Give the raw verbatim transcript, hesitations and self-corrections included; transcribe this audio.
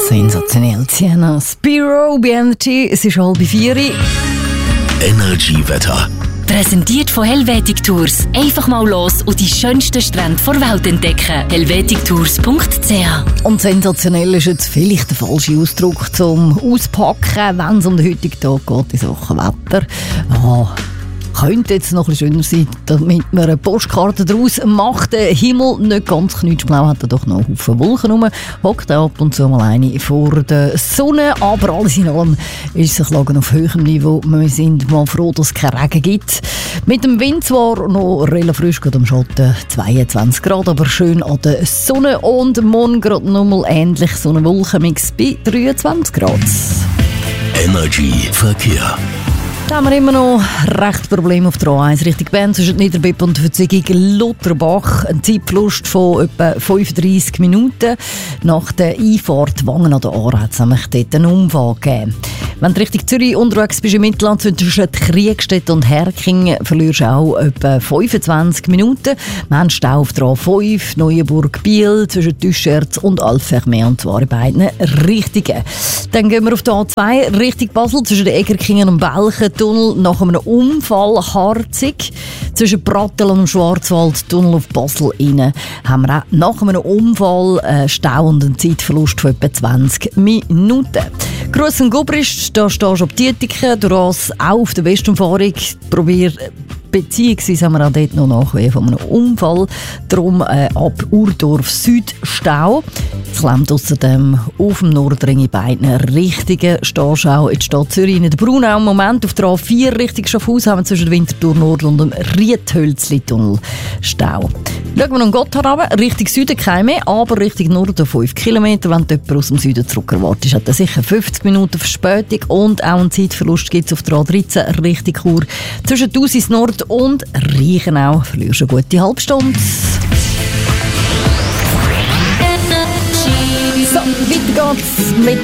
Sensationell. Sienna Spiro, B N T, es ist halb vier. Energy-Wetter. Präsentiert von Helvetic Tours. Einfach mal los und die schönsten Strände der Welt entdecken. helvetic tours punkt c h. Und sensationell ist jetzt vielleicht der falsche Ausdruck zum Auspacken, wenn es um den heutigen Tag geht in Sachen Wetter. Ah, könnte jetzt noch ein bisschen schöner sein, damit man eine Postkarte daraus macht. Der Himmel nicht ganz knutschblau, hat er doch noch einen Haufen Wolken rum. Hockt auch ab und zu mal eine vor der Sonne. Aber alles in allem ist es Lagen auf höherem Niveau. Wir sind mal froh, dass es keinen Regen gibt. Mit dem Wind zwar noch relativ frisch, gerade am Schatten zweiundzwanzig Grad, aber schön an der Sonne. Und morgen gerade nochmal ähnlich so eine Wolkenmix bei dreiundzwanzig Grad. Energy Verkehr. Da haben wir immer noch recht Probleme auf der A eins Richtung Bern zwischen Niederbipp und Verzigung Lutterbach. Ein Zeitverlust von etwa fünfunddreissig Minuten. Nach der Einfahrt Wangen an der Aare hat es nämlich dort einen Unfall gegeben. Wenn du Richtung Zürich unterwegs bist im Mittelland zwischen Kriegstedt und Herking, verlierst du auch etwa fünfundzwanzig Minuten. Wir haben Stau auf der A fünf, Neuenburg-Biel zwischen Tüscherz und Alfermeer, und zwar in beiden Richtungen. Dann gehen wir auf die A zwei Richtung Basel zwischen den Egerkingen und Belchen-Tunnel nach einem Unfall harzig. Zwischen Prattel und dem Schwarzwald-Tunnel auf Basel rein haben wir auch nach einem Unfall einen Stau und einen Zeitverlust von etwa zwanzig Minuten. Gruss und Gubrist, da stehst du auf Dietiken, du rast auch auf der Westumfahrung. Probier beziehungsweise haben wir auch dort noch Nachwehen von einem Unfall. Darum äh, ab Urdorf Süd Stau. Es klemmt außerdem auf dem Nordring in beiden Richtungen. Stehst auch in die Stadt Zürich in der Braunau. Im Moment auf der A vier Richtung Schaffhausen haben wir zwischen Winterthur Nord und dem Riethölzli-Tunnel Stau. Schauen wir noch Gotthard runter, Richtung Süden kein mehr, aber Richtung Norden fünf Kilometer. Wenn du jemanden aus dem Süden zurück erwartest, hat er sicher fünfzig Minuten Verspätung und auch einen Zeitverlust gibt es auf der A dreizehn Richtung Chur. Zwischen Tausis Nord und Reichenau verlierst du eine gute halbe Stunde. So, weiter geht's mit